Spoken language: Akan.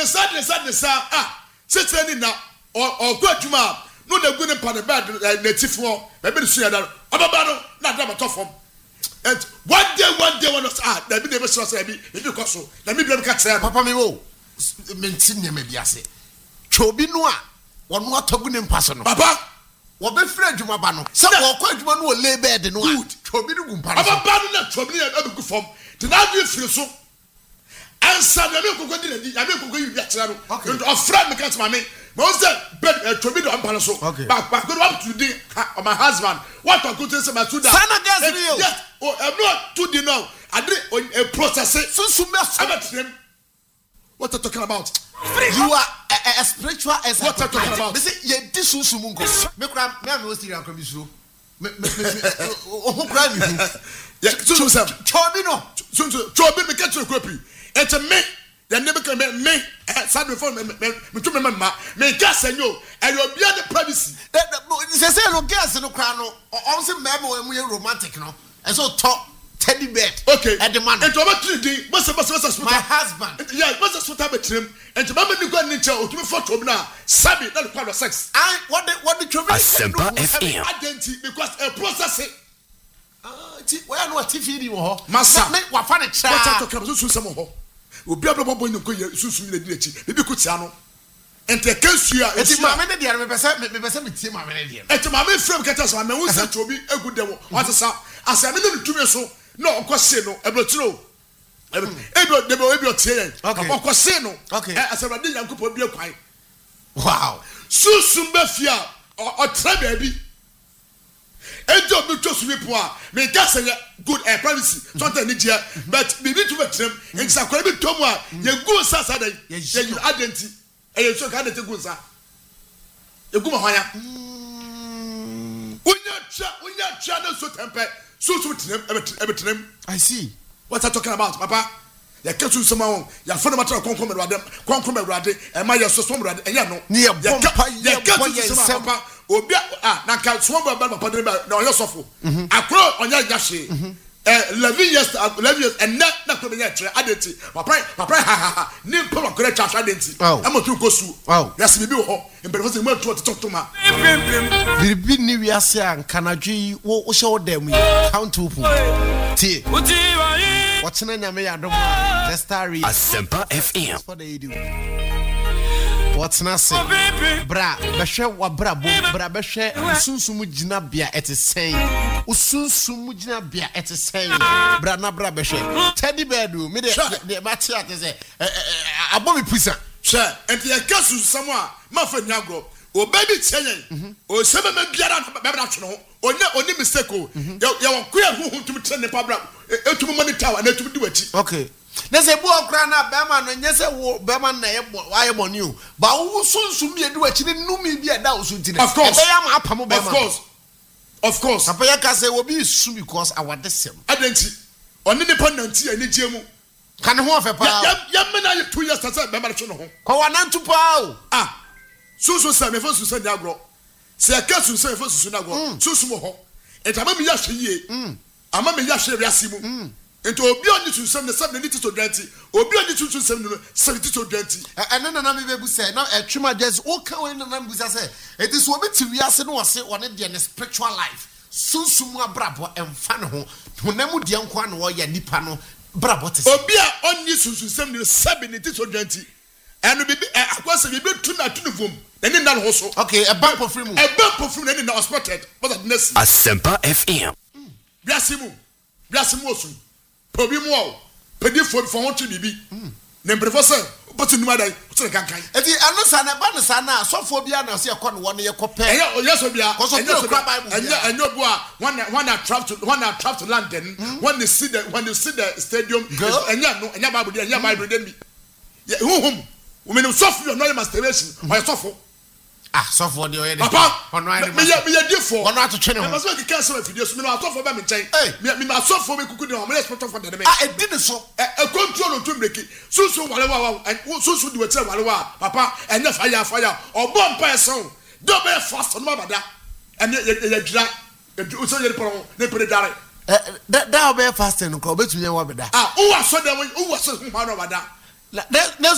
Sitting in now or go to ma. No, they're going to put a bad native for. Maybe the Sierra. Ababano, not that tough form. And one day when us that be never saw if you got so. Let me be catch Papa Miro. Maintain maybe I say. Chobi noa. One more talking in person. Papa. What be friend you mabano? Some quite one will lay bed and wood. Chobi no gumpa. Ababano, Chobi and good form. To now you feel so. And Sunday, I don't go you get a friend because my most Chobi do Ampanaso. But go up to the my husband. What I could say about Sudan. Yes, I'm not too dinner. I did a process. So what are you talking about? You are a spiritual as what are you talking about? This is ye disusumungo. Me cry, me no see am so. Me who cry me? Yeah, Chobi no. Chobi me get you copy. It's a me. The never can me. Sad before me to remember. Me gas and you and you'll be the privacy. They say no gas no cry no. Also memo and we romantic no. And so talk. Teddy bear. Okay. At the man. And to about 3 days, my husband. Yeah, what's what happened to him? And to Mamma Nico Ninja, to be for Tobna, Sabi, not part of sex. What the trouble is identity because a process. Where no TV or Massa, make what funny child to come to some more. Will be able to go in the Susu, maybe Kutsano. And the case you are, it's my many dear, me, my many. And to my main friend, get us, my man, who said to be a good devil. What's a sound? As I mean, to me so. No, of course, no. Ebro, okay. As I did, I could be a quiet. Wow. Soon, Befia or try baby. And don't be just report. May gas good air privacy. Something Nigeria, but we need to make them. And Sakurabi Toma, you go Saturday, you identity, and you took out the Guza. You go higher. When you're channel so temper. So I see. What are you talking about, Papa? You can't do someone. You are fundamental concrete radi, and my system radi, and you know. You can't do some Papa. Obia, now can't swim about my partner. No, you're so full. I crow on your yashi. 11 years, and not to be yet. Identity. Papa, name Papa correct identity. I'm a true gosu. Oh, yes, we do. And but what's the word to talk to ma? The big new year saying, can I do what show them? Count to T. What's in the mayor? The story. Asempa FM. What they do. What's nothing? Bra, Basha, what brabo, Brabasha, Sunsumujina Bia at the same. Usunsumujina Bia at the same. Brana Brabasha. Teddy Bedu, made the Matia, a bomb prison. Sir, and the castle somewhere, Muffin Yago, or baby Chelen, or 7 men Biarational, or not only mistake. You're queer who to turn the public to money tower and to do it. Okay. There's a boy crying up, Berman, and yes, Berman, I am on you. But who soon be a do it? No, me be a douse. Of course, of course. Apayaka say will be soon because I want the same. Identity on independent and Nijimu. Can who have a power? Young men are 2 years as a member of home. Kawanan to pow. Ah, Susu Sam, if you send Agro. Say a cat to say first Sunago, Susumo. And Amami Yashi, Amami Yashi Yasimu. And to be on to some the 70 to 20, or be on to 70 to 20. And then another say, now a Chima just walk away and say, it is what we are saying was on the spiritual life. Susuma Brabo and Fano, who never the young one or Yanipano Brabo. Or be on you to 70 to 20. And we be a person we built 2 to the room. Then in that also. Okay, a bump of film. A bump of film, and then I was spotted. But that next. Asempa FM. Blasimu. Probably more. Pedi for what to be. Name professor, but in my day, what's the cancan? And the Anasana Banasana, so for Biana, see a corner 1 year copy. Yes, we are. And your boy, one I travel to London, when you see the stadium, girl, and your Bible, and your Bible, then me. Whom? Women who suffer your no masturbation, my suffer. Ah, software the already. Papa, me a different. One out to channel. I must make a cancel if you just me not for them. Hey, me my software me could do. I'm expert for them. I didn't so. A control to make it. So whatever and so do it. Papa, and the fire or bomb by a song. Don't be fast on my mother. And you drag. You say they put it down. That be fast and go bet to you. Ah, who was so that? Who was so that?